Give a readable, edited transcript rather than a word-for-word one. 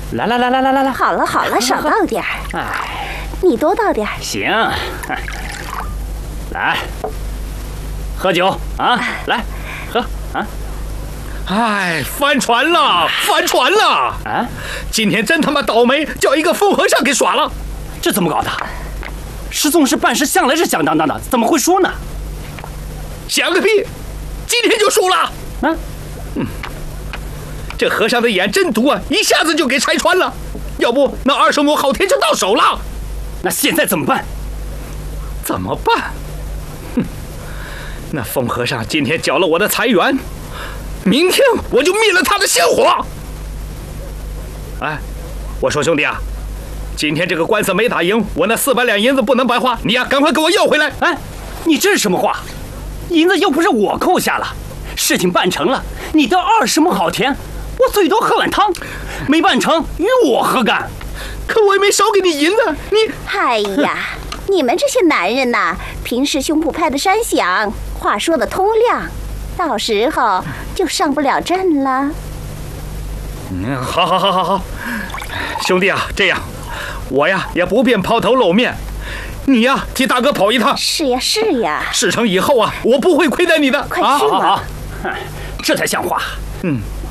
来， 好了，少倒点儿。 哎， 你多倒点儿。 行，来，喝酒啊，来，喝啊。 哎，翻船了！ 啊！ 今天真他妈倒霉，叫一个疯和尚给耍了。 这怎么搞的？师宗是办事向来是响当当的，怎么会输呢？ 想个屁！今天就输了。 啊？ 这和尚的眼真毒啊，一下子就给拆穿了。要不那20亩好田就到手了。 那现在怎么办？ 怎么办？那疯和尚今天搅了我的财源，明天我就灭了他的香火。哎，我说兄弟啊，今天这个官司没打赢，我那400两银子不能白花，你呀赶快给我要回来。 哎，你这是什么话？银子又不是我扣下了，事情办成了，你得20亩好田，我最多喝碗汤，没办成与我何干？ 可我也没少给你银子，你…… 哎呀，你们这些男人呐，平时胸脯拍的山响，话说的通亮，到时候就上不了阵了。 好，兄弟啊，这样，我呀也不便抛头露面，你呀替大哥跑一趟。 是呀， 事成以后啊，我不会亏待你的。 快去吧。 好，这才像话。